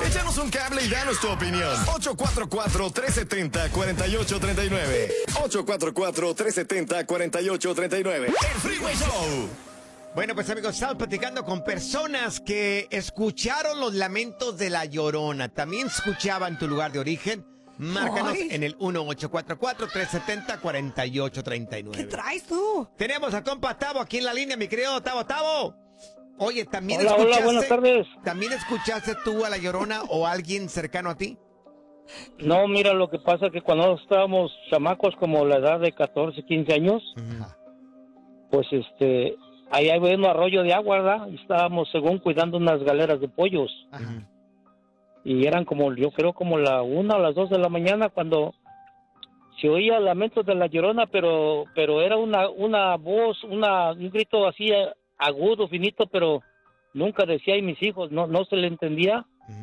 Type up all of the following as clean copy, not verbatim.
Échanos un cable y danos tu opinión. 844-370-4839. 844-370-4839. El Freeway Show. Bueno, pues amigos, estamos platicando con personas que escucharon los lamentos de La Llorona. También escuchaban tu lugar de origen. Márcanos en el 1-844-370-4839. ¿Qué traes tú? Tenemos a compa Tavo aquí en la línea, mi querido Tavo. ¡Tavo! Oye, ¿también Hola, escuchaste? buenas tardes. ¿También escuchaste tú a La Llorona o a alguien cercano a ti? No, mira, lo que pasa es que cuando estábamos chamacos, como la edad de 14, 15 años, pues ahí había un arroyo de agua, ¿verdad? Y estábamos, según, cuidando unas galeras de pollos. Y eran como, yo creo, como la 1 o las 2 de la mañana cuando se oía lamentos de La Llorona, pero era una voz, un grito así agudo, finito, pero nunca decía "ay, mis hijos", no se le entendía.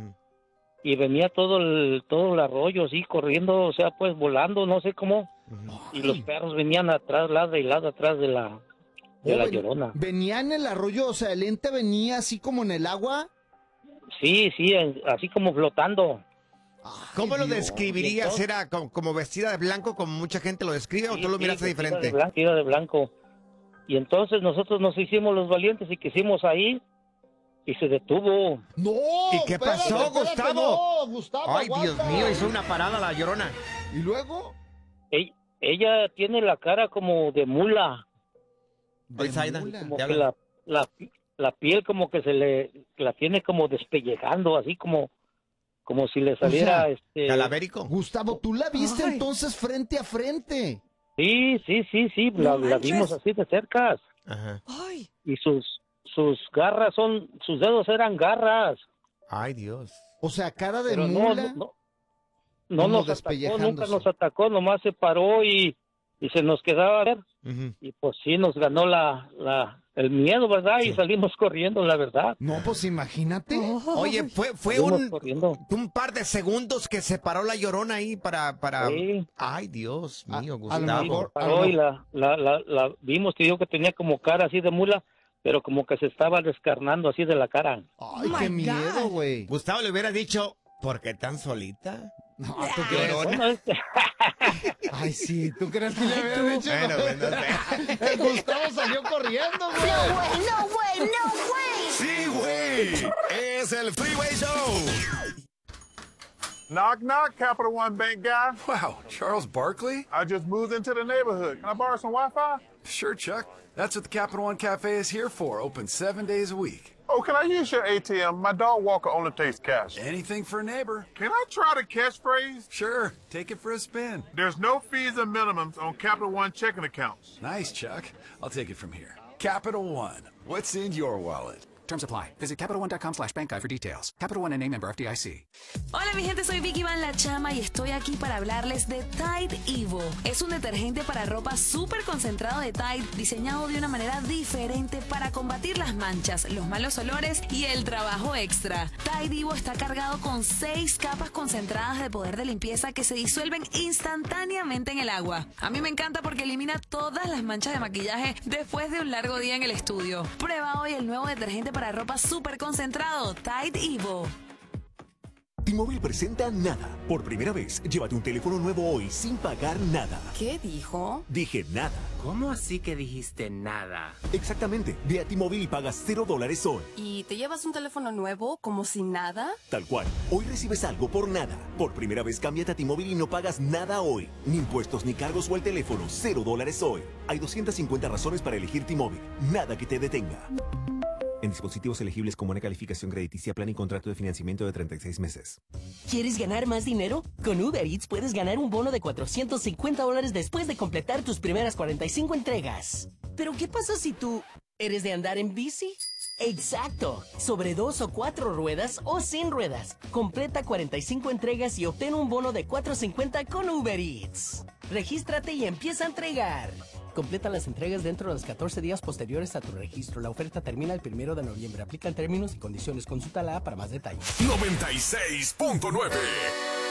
Y venía todo el arroyo así corriendo, o sea, pues volando, no sé cómo. Y los perros venían atrás, lado y lado atrás de la Llorona. ¿Venía en el arroyo? O sea, ¿el ente venía así como en el agua? Sí, así como flotando. ¿Cómo lo describirías? ¿Era como vestida de blanco, como mucha gente lo describe, o tú lo miraste diferente? Vestida de blanco. Y entonces nosotros nos hicimos los valientes y quisimos ahí, y se detuvo. ¡No! ¿Y qué pasó, Gustavo? No, Gustavo, Ay, aguanta. Dios mío, hizo una parada La Llorona. ¿Y luego? Ella tiene la cara como de mula. Oye, Zaida, Como que la piel como que la tiene como despellejando, así como si le saliera ¿Calavérico? Gustavo, ¿tú la viste entonces frente a frente? Sí, No la vimos así de cerca. Ajá. Ay. Y sus garras sus dedos eran garras. Ay, Dios. O sea, cara de Pero mula. no nos atacó, nunca nos atacó, nomás se paró y se nos quedaba a ver. Y pues sí, nos ganó el miedo, ¿verdad? Sí. Y salimos corriendo, la verdad. No, pues imagínate. Oye, fue un par de segundos que se paró La Llorona ahí para... Sí. Ay, Dios mío, A lo Gustavo. mejor, Paró y la vimos, te digo que tenía como cara así de mula, pero como que se estaba descarnando así de la cara. Ay, qué miedo, güey. Gustavo le hubiera dicho, ¿por qué tan solita? No, ¿tú crees? Bueno, Ay, sí, ¿tú crees que le había dicho? Bueno, no sé. El Gustavo salió corriendo, güey. No, güey. Sí, güey. Es el Freeway Show. Knock, knock, Capital One Bank guy. Wow, Charles Barkley? I just moved into the neighborhood. Can I borrow some Wi-Fi? Sure, Chuck. That's what the Capital One Cafe is here for, open 7 days a week. Oh, can I use your ATM? My dog Walker only takes cash. Anything for a neighbor. Can I try the catchphrase? Sure, take it for a spin. There's no fees or minimums on Capital One checking accounts. Nice, Chuck. I'll take it from here. Capital One, what's in your wallet? Terms apply. Visit CapitalOne.com/bankguide for details. Capital One and member FDIC. Hola mi gente, soy Vicky Van La Chama y estoy aquí para hablarles de Tide Evo. Es un detergente para ropa súper concentrado de Tide, diseñado de una manera diferente para combatir las manchas, los malos olores y el trabajo extra. Tide Evo está cargado con 6 capas concentradas de poder de limpieza que se disuelven instantáneamente en el agua. A mí me encanta porque elimina todas las manchas de maquillaje después de un largo día en el estudio. Prueba hoy el nuevo detergente para ropa súper concentrado, Tide Evo. T-Mobile presenta Nada. Por primera vez, llévate un teléfono nuevo hoy sin pagar nada. ¿Qué dijo? Dije nada. ¿Cómo así que dijiste nada? Exactamente. Ve a T-Mobile y pagas $0 hoy. ¿Y te llevas un teléfono nuevo como si nada? Tal cual. Hoy recibes algo por nada. Por primera vez, cámbiate a T-Mobile y no pagas nada hoy. Ni impuestos ni cargos o el teléfono. $0 hoy. Hay 250 razones para elegir T-Mobile. Nada que te detenga. En dispositivos elegibles con buena calificación crediticia, plan y contrato de financiamiento de 36 meses. ¿Quieres ganar más dinero? Con Uber Eats puedes ganar un bono de $450 después de completar tus primeras 45 entregas. ¿Pero qué pasa si tú eres de andar en bici? ¡Exacto! Sobre 2 o 4 ruedas o sin ruedas. Completa 45 entregas y obtén un bono de $450 con Uber Eats. Regístrate y empieza a entregar. Completa las entregas dentro de los 14 días posteriores a tu registro. La oferta termina el 1 de noviembre. Aplican términos y condiciones. Consulta la app para más detalles. 96.9